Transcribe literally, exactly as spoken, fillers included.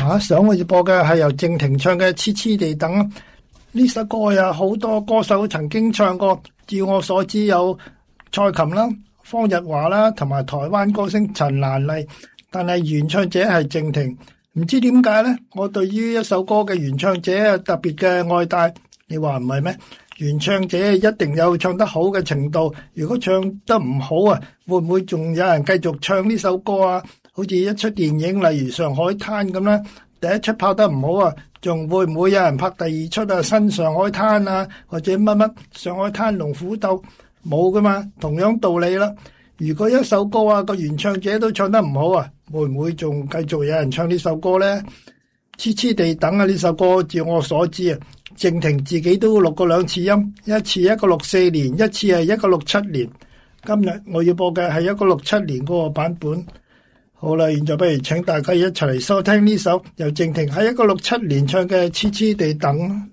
下首我要播嘅係由靜婷唱嘅《痴痴地等》。呢首歌有好多歌手曾經唱過，照我所知有蔡琴啦、方日華啦，同埋台灣歌星陳蘭麗，但係原唱者係靜婷。唔知點解呢？我對於一首歌嘅原唱者有特別嘅愛戴，你話唔係咩？原唱者一定有唱得好嘅程度，如果唱得唔好啊，會唔會仲有人繼續唱呢首歌啊？好似一出電影，例如《上海灘》咁啦，第一出拍得唔好啊，仲會唔會有人拍第二出啊？新上海灘啊，或者乜乜上海灘龍虎鬥冇噶嘛？同樣道理啦。如果一首歌啊個原唱者都唱得唔好啊，會唔會仲繼續有人唱呢首歌呢？痴痴地等啊！呢首歌照我所知啊，靜婷自己都錄過兩次音，一次一個六四年，一次係一個六七年。今日我要播嘅係一個六七年嗰個版本。好啦，現在不如請大家一齊嚟收聽呢首由靜婷喺一個六七年唱嘅《痴痴地等》。